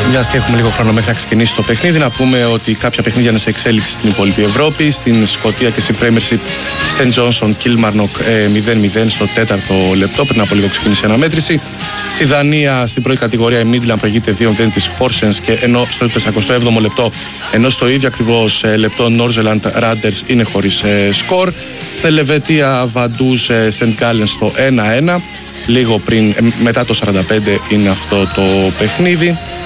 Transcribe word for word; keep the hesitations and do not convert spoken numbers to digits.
Μιας και έχουμε λίγο χρόνο μέχρι να ξεκινήσει το παιχνίδι, να πούμε ότι κάποια παιχνίδια είναι σε εξέλιξη στην υπόλοιπη Ευρώπη. Στην Σκωτία και στην Premiership, Σεντ Τζόνσον Kilmarnock μηδέν μηδέν στο τέταρτο λεπτό. Πριν από λίγο ξεκίνησε η αναμέτρηση. Στη Δανία, στην πρώτη κατηγορία, η Midland προηγείται δύο μηδέν της Horsens, και ενώ στο τεσσαρακοστό έβδομο λεπτό, ενώ στο ίδιο ακριβώς λεπτό, Northern Raiders είναι χωρίς ε, σκορ. Στην Ελβετία, Βαντούς Σεντ Γκάλεν στο ένα ένα. Λίγο πριν, ε, μετά το σαράντα πέντε είναι αυτό το παιχνίδι.